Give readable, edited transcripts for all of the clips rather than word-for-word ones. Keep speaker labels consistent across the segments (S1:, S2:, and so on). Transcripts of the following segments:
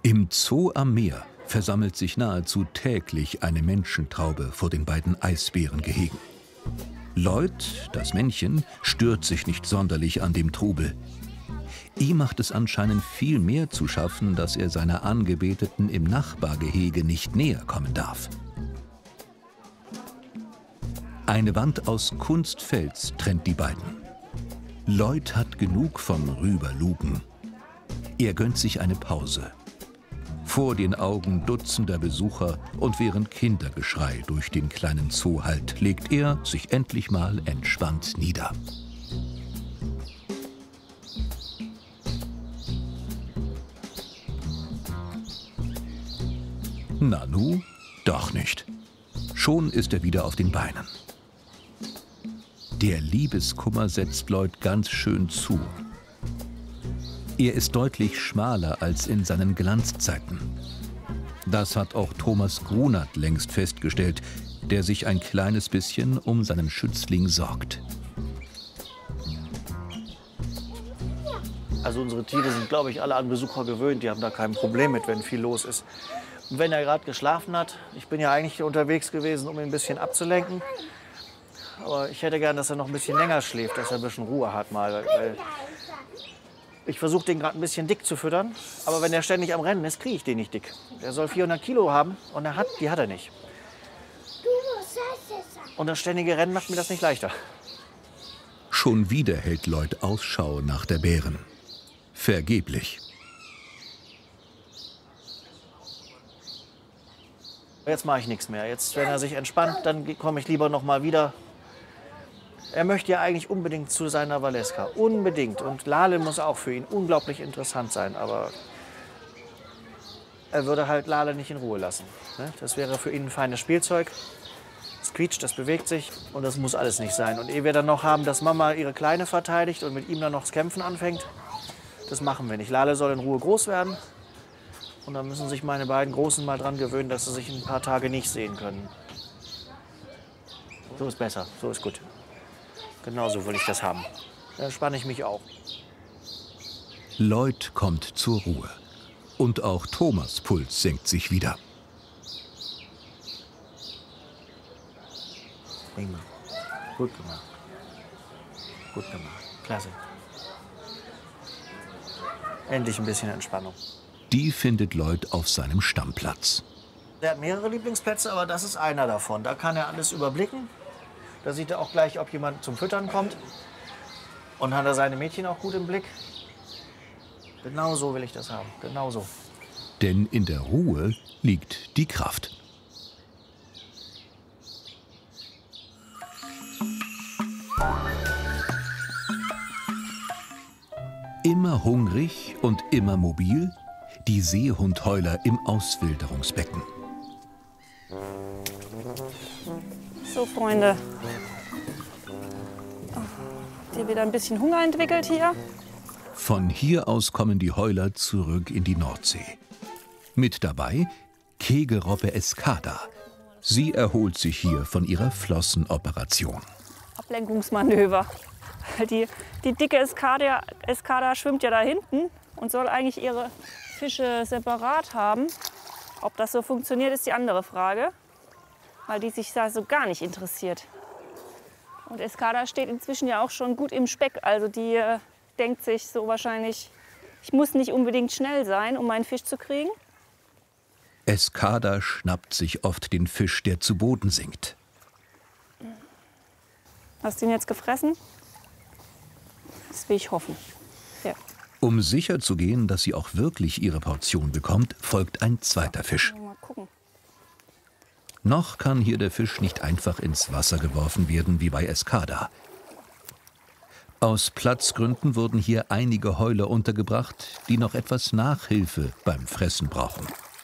S1: Im Zoo am Meer versammelt sich nahezu täglich eine Menschentraube vor den beiden Eisbärengehegen. Lloyd, das Männchen, stört sich nicht sonderlich an dem Trubel. Ihm macht es anscheinend viel mehr zu schaffen, dass er seiner Angebeteten im Nachbargehege nicht näher kommen darf. Eine Wand aus Kunstfels trennt die beiden. Lloyd hat genug vom Rüberlugen. Er gönnt sich eine Pause. Vor den Augen dutzender Besucher und während Kindergeschrei durch den kleinen Zoo hallt, legt er sich endlich mal entspannt nieder. Nanu, doch nicht. Schon ist er wieder auf den Beinen. Der Liebeskummer setzt Lloyd ganz schön zu. Er ist deutlich schmaler als in seinen Glanzzeiten. Das hat auch Thomas Grunert längst festgestellt, der sich ein kleines bisschen um seinen Schützling sorgt.
S2: Also unsere Tiere sind, glaube ich, alle an Besucher gewöhnt. Die haben da kein Problem mit, wenn viel los ist. Und wenn er gerade geschlafen hat, ich bin ja eigentlich unterwegs gewesen, um ihn ein bisschen abzulenken. Aber ich hätte gern, dass er noch ein bisschen länger schläft, dass er ein bisschen Ruhe hat mal. Weil ich versuche den gerade ein bisschen dick zu füttern, aber wenn er ständig am Rennen ist, kriege ich den nicht dick. Der soll 400 Kilo haben und die hat er nicht. Und das ständige Rennen macht mir das nicht leichter.
S1: Schon wieder hält Lloyd Ausschau nach der Bären. Vergeblich.
S2: Jetzt mache ich nichts mehr. Jetzt, wenn er sich entspannt, dann komme ich lieber noch mal wieder. Er möchte ja eigentlich unbedingt zu seiner Valeska. Unbedingt. Und Lale muss auch für ihn unglaublich interessant sein. Aber er würde halt Lale nicht in Ruhe lassen. Das wäre für ihn ein feines Spielzeug. Das quietscht, das bewegt sich. Und das muss alles nicht sein. Und ehe wir dann noch haben, dass Mama ihre Kleine verteidigt und mit ihm dann noch das Kämpfen anfängt, das machen wir nicht. Lale soll in Ruhe groß werden. Und dann müssen sich meine beiden Großen mal dran gewöhnen, dass sie sich ein paar Tage nicht sehen können. So ist besser, so ist gut. Genauso will ich das haben. Dann entspanne ich mich auch.
S1: Lloyd kommt zur Ruhe. Und auch Thomas' Puls senkt sich wieder.
S2: Prima. Gut gemacht. Gut gemacht. Klasse. Endlich ein bisschen Entspannung.
S1: Die findet Lloyd auf seinem Stammplatz.
S2: Er hat mehrere Lieblingsplätze, aber das ist einer davon. Da kann er alles überblicken. Da sieht er auch gleich, ob jemand zum Füttern kommt. Und hat er seine Mädchen auch gut im Blick. Genau so will ich das haben. Genau so.
S1: Denn in der Ruhe liegt die Kraft. Immer hungrig und immer mobil? Die Seehundheuler im Auswilderungsbecken.
S3: So, Freunde. Habt ihr wieder ein bisschen Hunger entwickelt hier?
S1: Von hier aus kommen die Heuler zurück in die Nordsee. Mit dabei Kegelrobbe Escada. Sie erholt sich hier von ihrer Flossenoperation.
S3: Ablenkungsmanöver. Die dicke Escada schwimmt ja da hinten und soll eigentlich ihre Fische separat haben. Ob das so funktioniert, ist die andere Frage, weil die sich da so gar nicht interessiert. Und Escada steht inzwischen ja auch schon gut im Speck. Also die denkt sich so wahrscheinlich, ich muss nicht unbedingt schnell sein, um meinen Fisch zu kriegen.
S1: Escada schnappt sich oft den Fisch, der zu Boden sinkt.
S3: Hast du ihn jetzt gefressen? Das will ich hoffen. Ja.
S1: Um sicher zu gehen, dass sie auch wirklich ihre Portion bekommt, folgt ein zweiter Fisch.
S3: Mal gucken.
S1: Noch kann hier der Fisch nicht einfach ins Wasser geworfen werden wie bei Escada. Aus Platzgründen wurden hier einige Heuler untergebracht, die noch etwas Nachhilfe beim Fressen brauchen.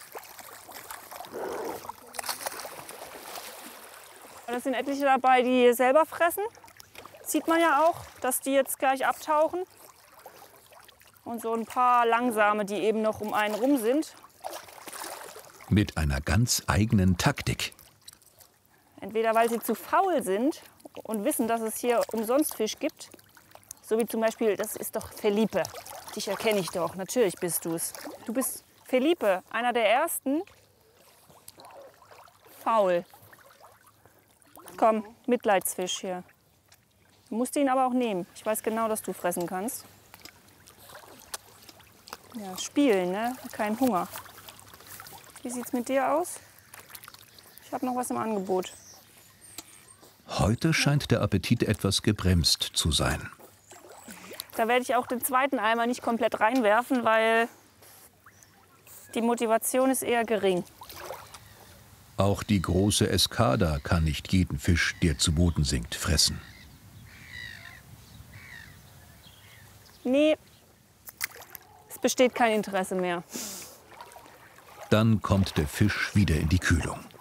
S3: Da sind etliche dabei, die selber fressen. Sieht man ja auch, dass die jetzt gleich abtauchen. Und so ein paar langsame, die eben noch um einen rum sind.
S1: Mit einer ganz eigenen Taktik.
S3: Entweder weil sie zu faul sind und wissen, dass es hier umsonst Fisch gibt. So wie zum Beispiel, das ist doch Felipe. Dich erkenne ich doch, natürlich bist du es. Du bist Felipe, einer der ersten. Faul. Komm, Mitleidsfisch hier. Du musst ihn aber auch nehmen. Ich weiß genau, dass du fressen kannst. Ja, spielen, ne? Kein Hunger. Wie sieht's mit dir aus? Ich habe noch was im Angebot.
S1: Heute scheint der Appetit etwas gebremst zu sein.
S3: Da werde ich auch den zweiten Eimer nicht komplett reinwerfen, weil die Motivation ist eher gering.
S1: Auch die große Eskada kann nicht jeden Fisch, der zu Boden sinkt, fressen.
S3: Nee, es besteht kein Interesse mehr.
S1: Dann kommt der Fisch wieder in die Kühlung.